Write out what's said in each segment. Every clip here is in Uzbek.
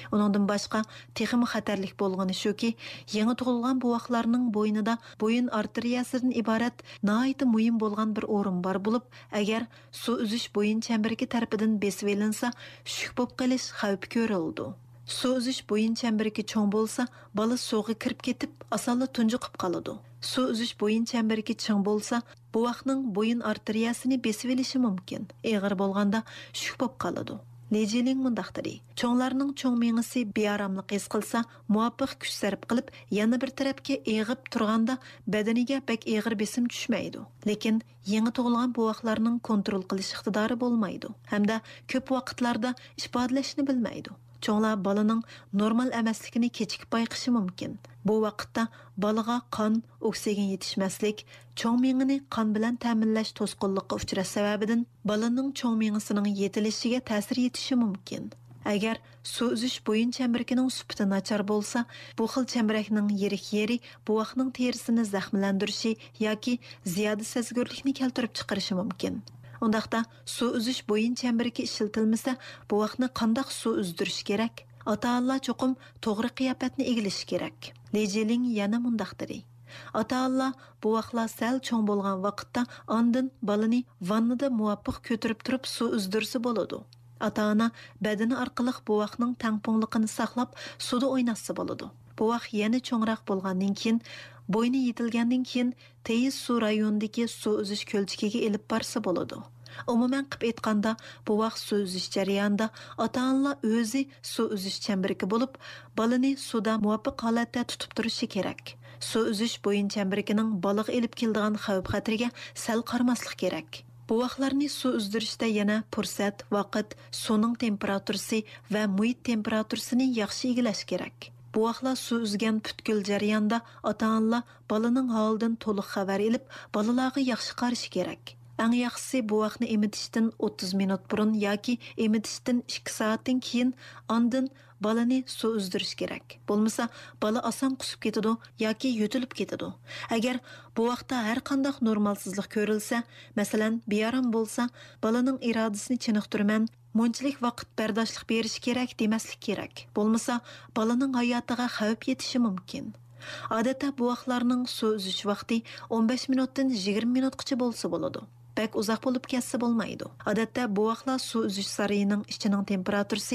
Uningdan boshqa texim xatarlik bo'lgani shuki, yangi tug'ilgan buvaqlarning bo'ynida bo'yin arteriyasidan iborat nihoyat muhim bo'lgan bir o'rin bor bo'lib, agar suv uzish bo'yin chambaragi tarafidan besib elinsa, shuk bo'lib qolish xavfi ko'rildi. Suv uzish bo'yin chambaragi cho'ng bo'lsa, bola suvga kirib ketib, osonla tunjiqib qoladi. Suv uzish bo'yin chambaragi ching bo'lsa, buvaqning bo'yin arteriyasini besib elishi mumkin. Eg'ir bo'lganda shuk bo'lib qoladi. Lejiling mundaqdiri. Cho'nglarning cho'ng mengisi bearamlik his qilsa, muvofiq kuch sarf qilib, yana bir tarafga eg'ib turganda badaniga bek eg'ir besim tushmaydi. Lekin yangi tug'ilgan buvaqlarning kontrol qilish iqtidori bo'lmaydi. Hamda ko'p vaqtlarda ifodalashni bilmaydi. Cho'nglar bolaning normal emasligini kechikib bayqishi mumkin. Bu vaqtda bolaga qon, oksigen yetishmaslik, cho'ng mengini qon bilan ta'minlash to'sqinlikqa uchrash sababidan bolaning cho'ng mengisining yetilishiga ta'sir yetishi mumkin. Agar suv uzish bo'yin chambaragining sufati nachar bo'lsa, bu xil chambarakning yirik yeri buvaqning terisini zaxmlantirishi yoki ziyoda sezgirlikni keltirib chiqarishi mumkin. Undaqda suv uzish bo'yin chambaragi ishlatilmasa, buvaqni qandoq suv uzdirish kerak? Ota-ona cho'qim to'g'ri qiyofatni egilish kerak. Lejiling yana mundaqdiri. Ota-ona buvaqlar sal cho'ng bo'lgan vaqtda ondan balani vannada muvofiq ko'tarib turib suv uzdirsa bo'ladi. Ota-ona badani orqali buvaqning tangpungliqini saqlab suvda o'ynatsa bo'ladi. Buvaq yana cho'ngroq bo'lgandan keyin, bo'yni yetilgandan keyin tez suv rayonidagi suv uzish ko'lchikiga elib borsa bo'ladi. Umuman qilib aytganda, buvaq suv uzish jarayonida ota-onalar o'zi suv uzish chambaragi bo'lib, balani suvda muvofiq holatda tutib turishi kerak. Suv uzish bo'yin chambaragining baliq elib keladigan xavf-xatarga sal qaramaslik kerak. Buvaqlarni suv uzdirishda yana fursat, vaqt, suvning temperaturasi va muhit temperaturasini yaxshi egilash kerak. Buvaqlar suv uzgan butkul jarayonda ota-onalar balaning holidan to'liq xabar olib, balalarga yaxshi qarashi kerak. Eng yaxshisi buvaqni emitishdan 30 minut burun yoki emitishdan 2 soatdan keyin ondan balani suv uzdirish kerak. Bo'lmasa, bala oson qusib ketadi yoki yutilib ketadi. Agar bu vaqtda har qanday normalsizlik ko'rilsa, masalan, bearam bo'lsa, balaning irodasini chiniqtirman, munchalik vaqt bardoshlik berish kerak demaslik kerak. Bo'lmasa, balaning hayotiga xavf yetishi mumkin. Odatda buvaqlarning suv uzish vaqti 15 minutdan 20 minutgacha bo'lsa bo'ladi. Bek uzoq bo'lib ketsa bo'lmaydi. Odatda buvaqlar suv uzish sarayining ichining temperaturasi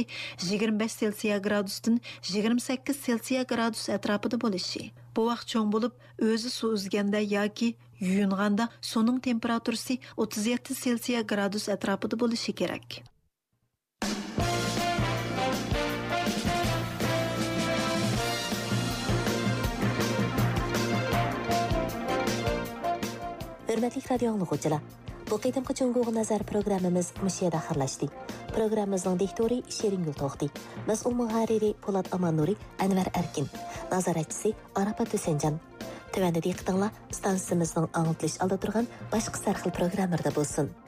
25 Selsiya gradusdan 28 Selsiya gradus atrofida bo'lishi. Buvaq cho'ng bo'lib, o'zi suv uzganda yoki yuyunganda suvning temperaturasi 37 Selsiya gradus atrofida bo'lishi kerak. Hürmetli radyo anlıqçılar, bu qeydimqi Cunguğu Nazar programımız müşiyada xırlaşdı. Programımızın diktori Şerin Gül Toxti, məsul muhariri Polat Amanuri, Anvar Erkin, nazaratçısı Arapa Tösencan. Tövəndə diqqətinizlə stansiyamızın anlatılış alda turğan başqa sərxil proqramlarda bolsun.